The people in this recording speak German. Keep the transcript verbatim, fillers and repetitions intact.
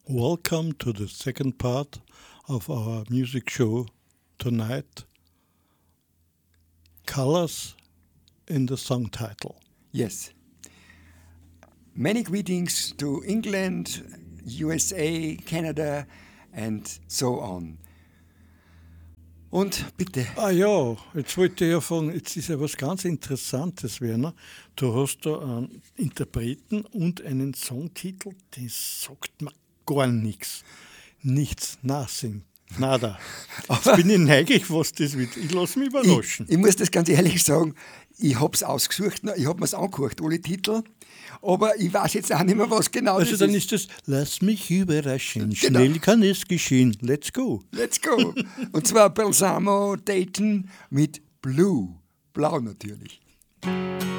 Welcome to the second part of our music show tonight, Colors in the Song Title. Yes. Many greetings to England, U S A, Canada and so on. Und bitte. Ah ja, jetzt wollte ich ja fragen, jetzt ist ja was ganz Interessantes, Werner. Du hast da einen Interpreten und einen Songtitel, das sagt mir gar nichts. Nichts, nothing, nada. Jetzt bin ich neugierig, was das wird. Ich lasse mich überraschen. Ich, ich muss das ganz ehrlich sagen, ich habe es ausgesucht, ich habe mir es angehört, alle Titel, aber ich weiß jetzt auch nicht mehr, was genau also das dann ist. ist das, lass mich überraschen, Genau. Schnell kann es geschehen, let's go. Let's go. Und zwar Balsamo Dayton mit Blue, blau natürlich.